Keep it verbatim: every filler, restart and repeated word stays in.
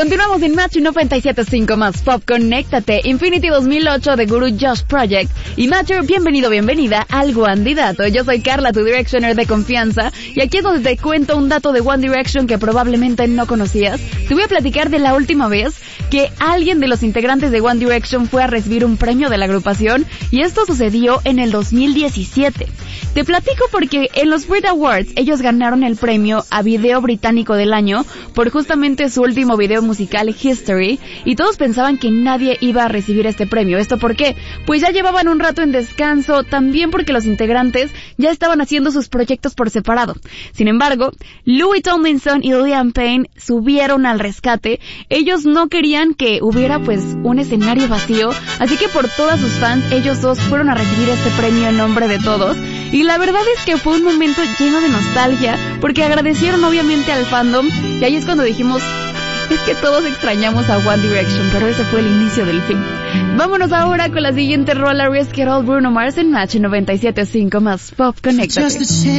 Continuamos en Match noventa y siete punto cinco más Pop. Conéctate. Infinity dos mil ocho de Guru Josh Project. Y Matcher, bienvenido, bienvenida al Candidato. Yo soy Carla, tu Directioner de confianza. Y aquí es donde te cuento un dato de One Direction que probablemente no conocías. Te voy a platicar de la última vez que alguien de los integrantes de One Direction fue a recibir un premio de la agrupación. Y esto sucedió en el dos mil diecisiete. Te platico porque en los Brit Awards ellos ganaron el premio a Video Británico del Año por justamente su último video musical History, y todos pensaban que nadie iba a recibir este premio. ¿Esto por qué? Pues ya llevaban un rato en descanso, también porque los integrantes ya estaban haciendo sus proyectos por separado. Sin embargo, Louis Tomlinson y Liam Payne subieron al rescate. Ellos no querían que hubiera pues un escenario vacío, así que por todas sus fans, ellos dos fueron a recibir este premio en nombre de todos. Y la verdad es que fue un momento lleno de nostalgia, porque agradecieron obviamente al fandom, y ahí es cuando dijimos, es que todos extrañamos a One Direction, pero ese fue el inicio del fin. Vámonos ahora con la siguiente rola, Risk It All, Bruno Mars en Match noventa y siete punto cinco más Pop. Conéctate.